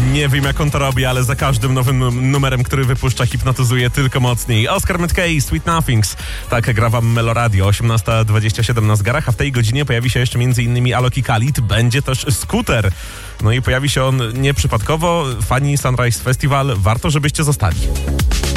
Nie wiem, jak on to robi, ale za każdym nowym numerem, który wypuszcza, hipnotyzuje tylko mocniej. Oscar McKay, Sweet Nothings. Tak gra wam Meloradio, 18:27 na zegarach, a w tej godzinie pojawi się jeszcze m.in. Alok i Khalid. Będzie też Scooter. No i pojawi się on nieprzypadkowo. Fani Sunrise Festival, warto, żebyście zostali.